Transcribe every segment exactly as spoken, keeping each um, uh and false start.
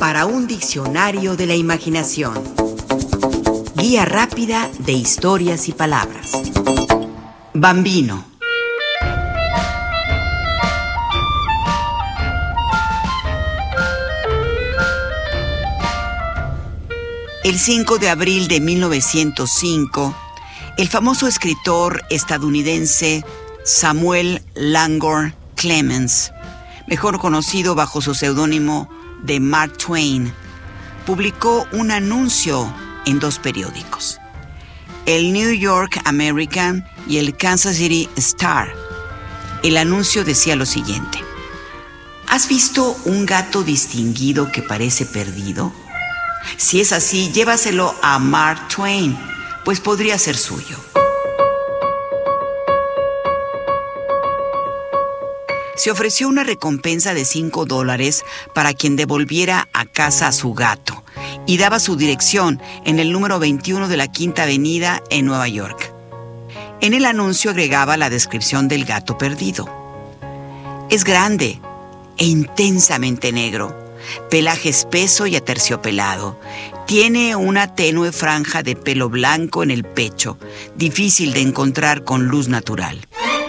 para un diccionario de la imaginación. Guía rápida de historias y palabras. Bambino. El cinco de abril de mil novecientos cinco, el famoso escritor estadounidense Samuel Langhorne Clemens, mejor conocido bajo su seudónimo de Mark Twain, publicó un anuncio en dos periódicos, el New York American y el Kansas City Star. El anuncio decía lo siguiente: ¿has visto un gato distinguido que parece perdido? Si es así, llévaselo a Mark Twain, pues podría ser suyo. Se ofreció una recompensa de cinco dólares para quien devolviera a casa a su gato y daba su dirección en el número veintiuno de la Quinta Avenida en Nueva York. En el anuncio agregaba la descripción del gato perdido. Es grande e intensamente negro, pelaje espeso y aterciopelado. Tiene una tenue franja de pelo blanco en el pecho, difícil de encontrar con luz natural.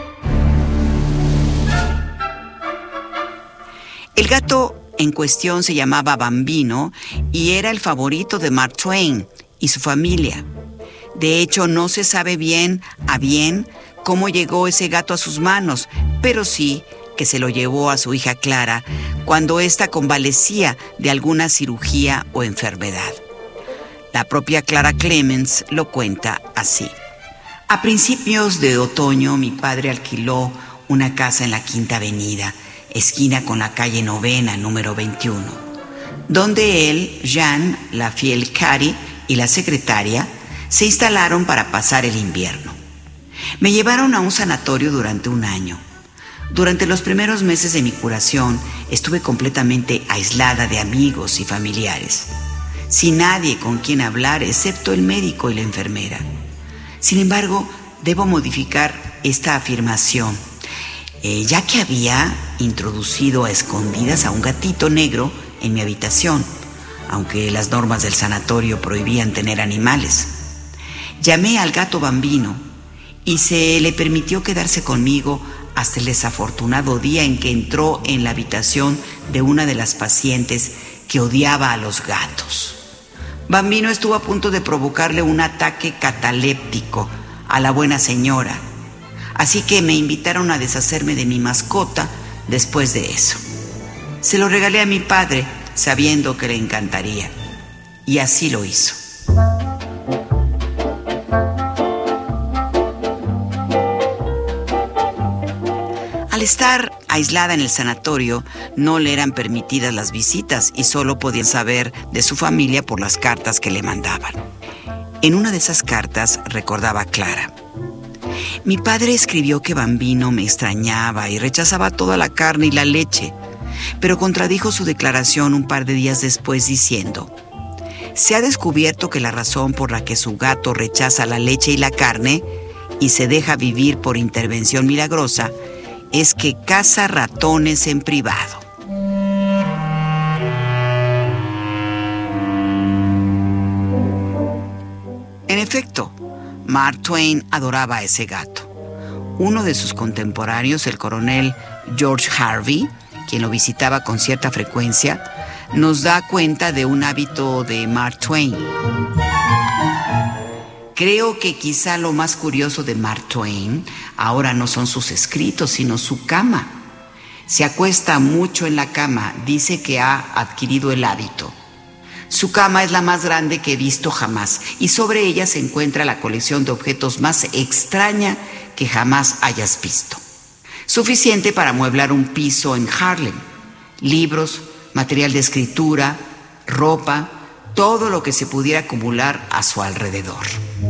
El gato en cuestión se llamaba Bambino y era el favorito de Mark Twain y su familia. De hecho, no se sabe bien a bien cómo llegó ese gato a sus manos, pero sí que se lo llevó a su hija Clara cuando ésta convalecía de alguna cirugía o enfermedad. La propia Clara Clemens lo cuenta así. A principios de otoño, mi padre alquiló una casa en la Quinta Avenida, esquina con la calle Novena, número veintiuno, donde él, Jean, la fiel Cari y la secretaria se instalaron para pasar el invierno. Me llevaron a un sanatorio durante un año. Durante los primeros meses de mi curación estuve completamente aislada de amigos y familiares, sin nadie con quien hablar excepto el médico y la enfermera. Sin embargo, debo modificar esta afirmación, eh, ya que había introducido a escondidas a un gatito negro en mi habitación, aunque las normas del sanatorio prohibían tener animales. Llamé al gato Bambino y se le permitió quedarse conmigo hasta el desafortunado día en que entró en la habitación de una de las pacientes que odiaba a los gatos. Bambino estuvo a punto de provocarle un ataque cataléptico a la buena señora, así que me invitaron a deshacerme de mi mascota después de eso. Se lo regalé a mi padre, sabiendo que le encantaría, y así lo hizo. Al estar aislada en el sanatorio, no le eran permitidas las visitas y solo podían saber de su familia por las cartas que le mandaban. En una de esas cartas recordaba Clara: mi padre escribió que Bambino me extrañaba y rechazaba toda la carne y la leche, pero contradijo su declaración un par de días después diciendo: se ha descubierto que la razón por la que su gato rechaza la leche y la carne y se deja vivir por intervención milagrosa es que caza ratones en privado. En efecto, Mark Twain adoraba a ese gato. Uno de sus contemporáneos, el coronel George Harvey, quien lo visitaba con cierta frecuencia, nos da cuenta de un hábito de Mark Twain. Creo que quizá lo más curioso de Mark Twain ahora no son sus escritos, sino su cama. Se acuesta mucho en la cama, dice que ha adquirido el hábito. Su cama es la más grande que he visto jamás y sobre ella se encuentra la colección de objetos más extraña que jamás hayas visto. Suficiente para amueblar un piso en Harlem. Libros, material de escritura, ropa, todo lo que se pudiera acumular a su alrededor.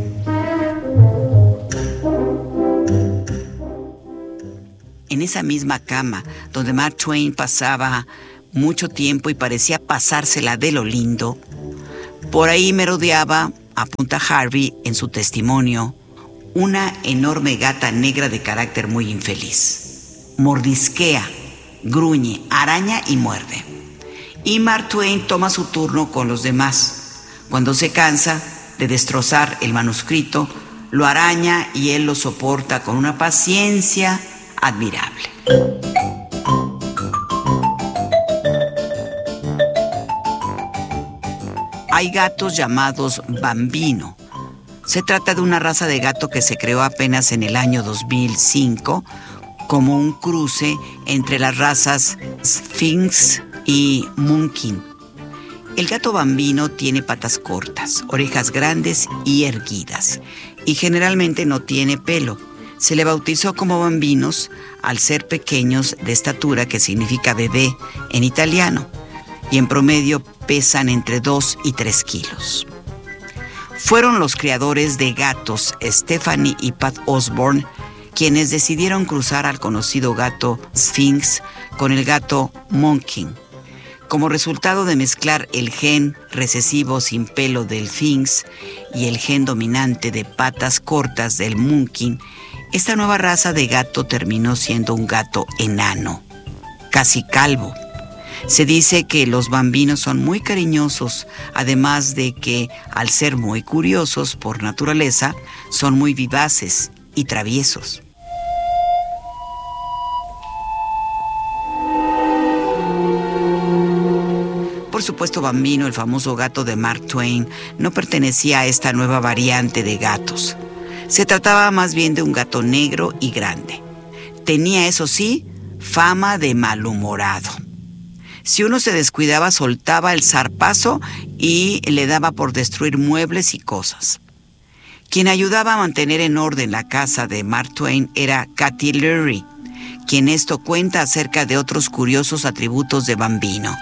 En esa misma cama donde Mark Twain pasaba mucho tiempo y parecía pasársela de lo lindo, por ahí merodeaba, apunta Harvey en su testimonio, una enorme gata negra de carácter muy infeliz. Mordisquea, gruñe, araña y muerde. y Mark Twain toma su turno con los demás. Cuando se cansa de destrozar el manuscrito, lo araña y él lo soporta con una paciencia admirable. Hay gatos llamados Bambino. Se trata de una raza de gato que se creó apenas en el año dos mil cinco como un cruce entre las razas Sphynx y Munkin. El gato Bambino tiene patas cortas, orejas grandes y erguidas, y generalmente no tiene pelo. Se le bautizó como Bambinos al ser pequeños de estatura, que significa bebé en italiano, y en promedio pesan entre dos y tres kilos. Fueron los criadores de gatos Stephanie y Pat Osborne quienes decidieron cruzar al conocido gato Sphynx con el gato Munkin. Como resultado de mezclar el gen recesivo sin pelo del Sphynx y el gen dominante de patas cortas del Munkin, esta nueva raza de gato terminó siendo un gato enano, casi calvo. Se dice que los bambinos son muy cariñosos, además de que, al ser muy curiosos por naturaleza, son muy vivaces y traviesos. Por supuesto, Bambino, el famoso gato de Mark Twain, no pertenecía a esta nueva variante de gatos. Se trataba más bien de un gato negro y grande. Tenía, eso sí, fama de malhumorado. Si uno se descuidaba, soltaba el zarpazo y le daba por destruir muebles y cosas. Quien ayudaba a mantener en orden la casa de Mark Twain era Katy Leary, quien esto cuenta acerca de otros curiosos atributos de Bambino.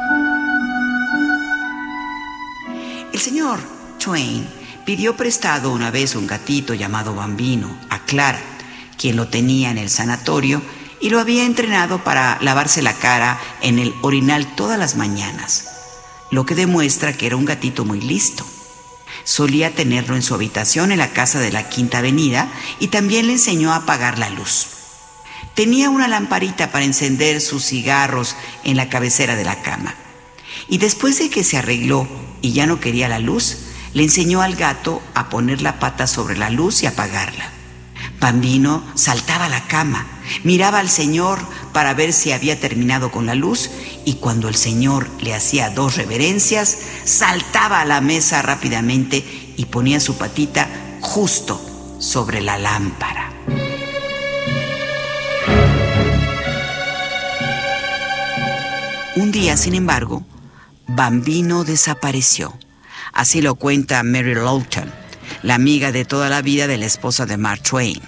El señor Twain pidió prestado una vez un gatito llamado Bambino a Clara, quien lo tenía en el sanatorio y lo había entrenado para lavarse la cara en el orinal todas las mañanas, lo que demuestra que era un gatito muy listo. Solía tenerlo en su habitación en la casa de la Quinta Avenida y también le enseñó a apagar la luz. Tenía una lamparita para encender sus cigarros en la cabecera de la cama. Y después de que se arregló y ya no quería la luz, le enseñó al gato a poner la pata sobre la luz y apagarla. Bambino saltaba a la cama, miraba al señor para ver si había terminado con la luz y cuando el señor le hacía dos reverencias, saltaba a la mesa rápidamente y ponía su patita justo sobre la lámpara. Un día, sin embargo, Bambino desapareció. Así lo cuenta Mary Lawton, la amiga de toda la vida de la esposa de Mark Twain.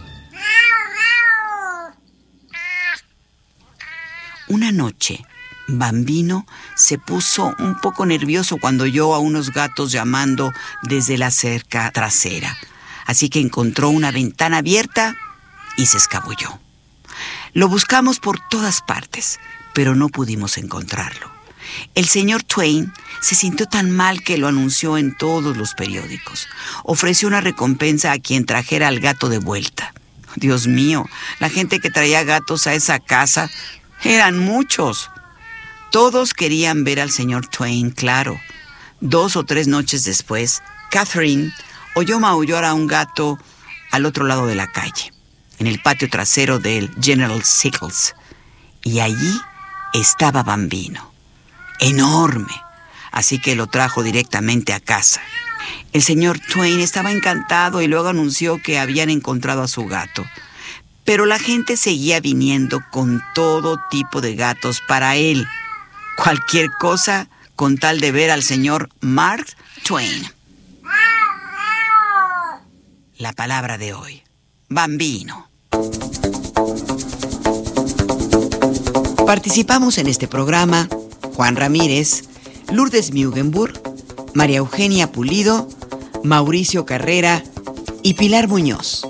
Una noche, Bambino se puso un poco nervioso cuando oyó a unos gatos llamando desde la cerca trasera. Así que encontró una ventana abierta y se escabulló. Lo buscamos por todas partes, pero no pudimos encontrarlo. El señor Twain se sintió tan mal que lo anunció en todos los periódicos. Ofreció una recompensa a quien trajera al gato de vuelta. Dios mío, la gente que traía gatos a esa casa eran muchos. Todos querían ver al señor Twain, claro. Dos o tres noches después, Catherine oyó maullar a un gato al otro lado de la calle, en el patio trasero del General Sickles. Y allí estaba Bambino, enorme, así que lo trajo directamente a casa. El señor Twain estaba encantado y luego anunció que habían encontrado a su gato. Pero la gente seguía viniendo con todo tipo de gatos para él. Cualquier cosa con tal de ver al señor Mark Twain. La palabra de hoy: Bambino. Participamos en este programa Juan Ramírez, Lourdes Mugenburg, María Eugenia Pulido, Mauricio Carrera y Pilar Muñoz.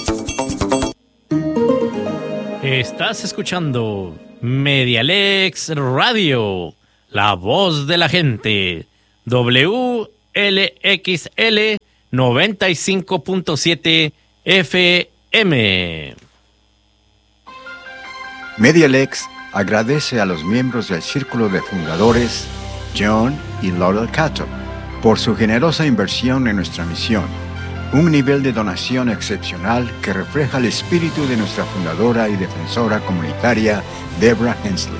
Estás escuchando Medialex Radio, la voz de la gente, W L X L noventa y cinco punto siete F M. Medialex agradece a los miembros del Círculo de Fundadores, John y Laurel Cato, por su generosa inversión en nuestra misión, un nivel de donación excepcional que refleja el espíritu de nuestra fundadora y defensora comunitaria, Deborah Hensley.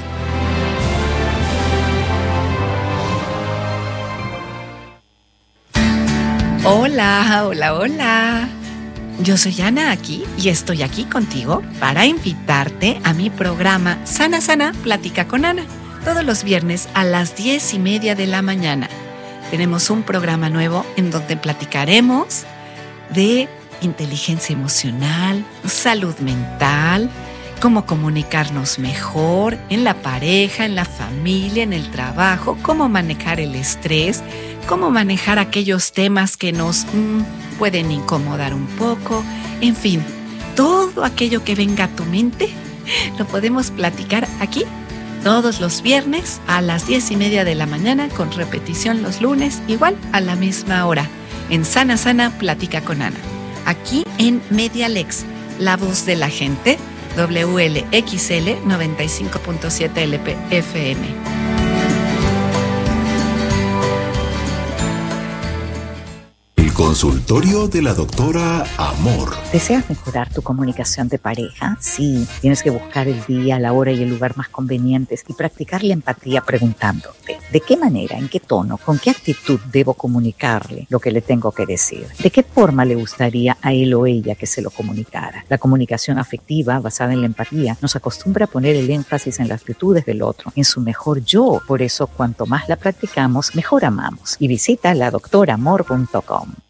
Hola, hola, hola. Yo soy Ana aquí y estoy aquí contigo para invitarte a mi programa Sana Sana Plática con Ana, todos los viernes a las diez y media de la mañana. Tenemos un programa nuevo en donde platicaremos de inteligencia emocional, salud mental, cómo comunicarnos mejor en la pareja, en la familia, en el trabajo, cómo manejar el estrés, cómo manejar aquellos temas que nos mmm, pueden incomodar un poco, en fin, todo aquello que venga a tu mente lo podemos platicar aquí todos los viernes a las diez y media de la mañana, con repetición los lunes, igual a la misma hora, en Sana Sana Plática con Ana, aquí en Medialex, la voz de la gente, W L X L noventa y cinco punto siete L P F M. Consultorio de la doctora Amor. ¿Deseas mejorar tu comunicación de pareja? Sí, tienes que buscar el día, la hora y el lugar más convenientes y practicar la empatía preguntándote ¿de qué manera, en qué tono, con qué actitud debo comunicarle lo que le tengo que decir? ¿De qué forma le gustaría a él o ella que se lo comunicara? La comunicación afectiva basada en la empatía nos acostumbra a poner el énfasis en las virtudes del otro, en su mejor yo. Por eso, cuanto más la practicamos, mejor amamos. Y visita la doctora amor punto com.